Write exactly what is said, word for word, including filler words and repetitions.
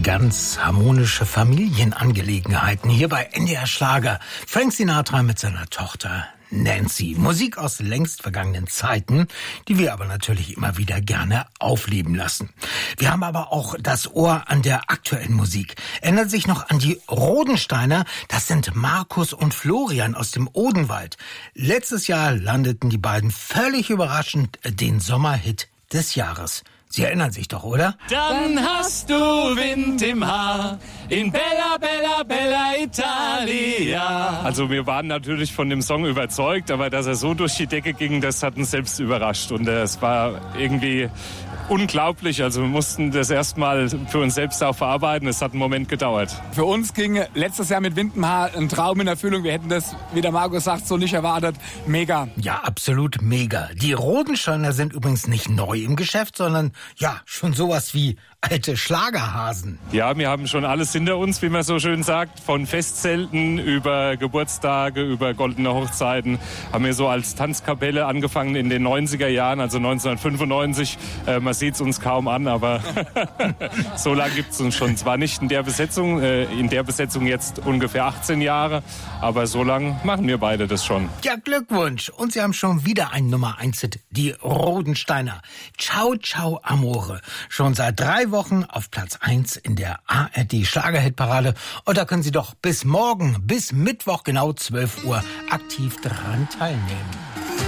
ganz harmonische Familienangelegenheiten hier bei N D R Schlager. Frank Sinatra mit seiner Tochter Nancy. Musik aus längst vergangenen Zeiten, die wir aber natürlich immer wieder gerne aufleben lassen. Wir haben aber auch das Ohr an der aktuellen Musik. Erinnert sich noch an die Rodensteiner? Das sind Markus und Florian aus dem Odenwald. Letztes Jahr landeten die beiden völlig überraschend den Sommerhit des Jahres. Sie erinnern sich doch, oder? Dann hast du Wind im Haar in Bella, Bella, Bella Italia. Also wir waren natürlich von dem Song überzeugt, aber dass er so durch die Decke ging, das hat uns selbst überrascht. Und es war irgendwie unglaublich. Also wir mussten das erstmal für uns selbst auch verarbeiten. Es hat einen Moment gedauert. Für uns ging letztes Jahr mit Wind im Haar ein Traum in Erfüllung. Wir hätten das, wie der Markus sagt, so nicht erwartet. Mega. Ja, absolut mega. Die Rodensteiner sind übrigens nicht neu im Geschäft, sondern ja, schon sowas wie alte Schlagerhasen. Ja, wir haben schon alles hinter uns, wie man so schön sagt. Von Festzelten über Geburtstage, über goldene Hochzeiten. Haben wir so als Tanzkapelle angefangen in den neunziger Jahren, also neunzehnhundertfünfundneunzig. Äh, man sieht es uns kaum an, aber so lange gibt es uns schon. Zwar nicht in der Besetzung, äh, in der Besetzung jetzt ungefähr achtzehn Jahre, aber so lange machen wir beide das schon. Ja, Glückwunsch. Und Sie haben schon wieder einen Nummer eins Hit, die Rodensteiner. Ciao, ciao, Amore. Schon seit drei Wochen auf Platz eins in der A R D Schlagerhitparade. Und da können Sie doch bis morgen, bis Mittwoch genau zwölf Uhr aktiv dran teilnehmen.